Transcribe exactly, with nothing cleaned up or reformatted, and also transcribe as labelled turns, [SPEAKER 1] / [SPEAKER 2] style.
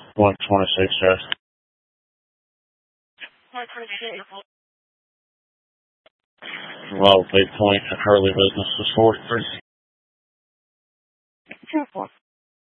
[SPEAKER 1] one twenty-six, yes. Well, Big Point and Hurley Business is forty-three.